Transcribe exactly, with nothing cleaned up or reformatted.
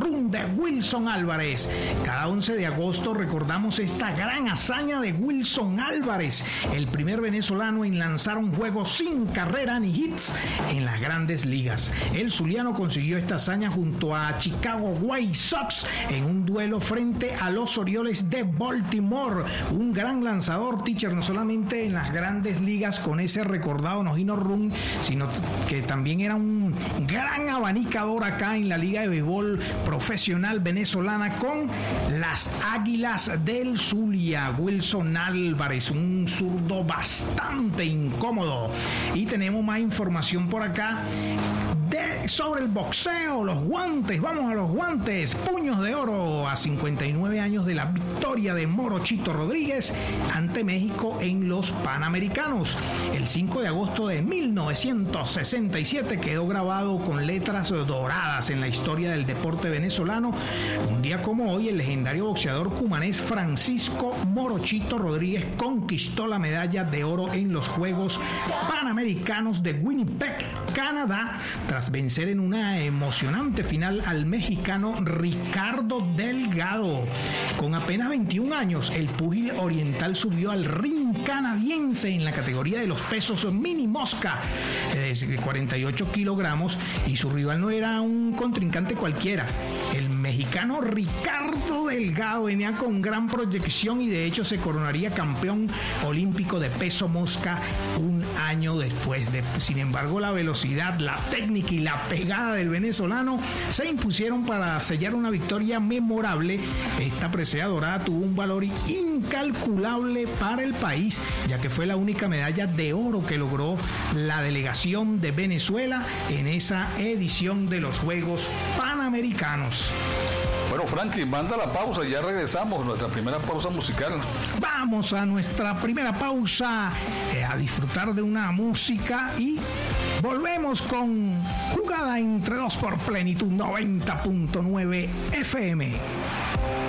rum de Wilson Álvarez. Cada once de agosto recordamos esta gran hazaña de Wilson Álvarez, el primer venezolano en lanzar un juego sin carrera ni hits en las grandes ligas. El zuliano consiguió esta hazaña junto a Chicago White Sox en un duelo frente a los Orioles de Baltimore. Un gran lanzador, teacher, no solamente en las grandes ligas con ese recordado no-hino run, sino que también era un gran abanicador acá en la Liga de Béisbol Profesional venezolana con las Águilas del Zulia. Wilson Álvarez, un zurdo bastante incómodo. Y tenemos más información por acá de, sobre el boxeo, los guantes. Vamos a los guantes. Puños de oro a cincuenta y nueve años de la victoria de Morochito Rodríguez ante México en los Panamericanos. El cinco de agosto de mil novecientos sesenta y siete quedó grabado con letras doradas en la historia del deporte venezolano. Un día como hoy, el legendario boxeador cumanés Francisco Morochito Rodríguez conquistó la medalla de oro en los Juegos Panamericanos de Winnipeg, Canadá, tras vencer en una emocionante final al mexicano Ricardo Delgado. Con apenas veintiún años, el púgil oriental subió al ring canadiense en la categoría de los pesos mini mosca de cuarenta y ocho kilogramos, y su rival no era un contrincante cualquiera. El mexicano Ricardo Delgado venía con gran proyección y de hecho se coronaría campeón olímpico de peso mosca un año después. De, sin embargo, la velocidad, la técnica y la pegada del venezolano se impusieron para sellar una victoria memorable. Esta presea dorada tuvo un valor incalculable para el país, ya que fue la única medalla de oro que logró la delegación de Venezuela en esa edición de los Juegos Panamericanos. Bueno, Franklin, manda la pausa, ya regresamos, nuestra primera pausa musical. Vamos a nuestra primera pausa, eh, a disfrutar de una música y volvemos con Jugada entre dos por Plenitud noventa punto nueve F M.